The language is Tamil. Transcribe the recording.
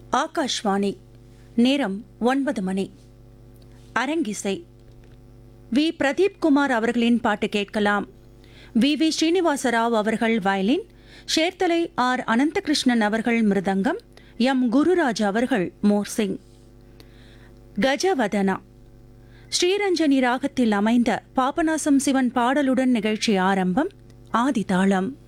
ஆகாஷ்வாணி. நேரம் 9 மணி. அரங்கிசை. வி. பிரதீப் குமார் அவர்களின் பாட்டு கேட்கலாம். வி. ஸ்ரீனிவாசராவ் அவர்கள் வயலின், ஷேர்தலை ஆர். அனந்தகிருஷ்ணன் அவர்கள் மிருதங்கம், எம். குருராஜ் அவர்கள் மோர்சிங். கஜவதனா ஸ்ரீரஞ்சனி ராகத்தில் அமைந்த பாபநாசம் சிவன் பாடலுடன் நிகழ்ச்சி ஆரம்பம். ஆதிதாளம்.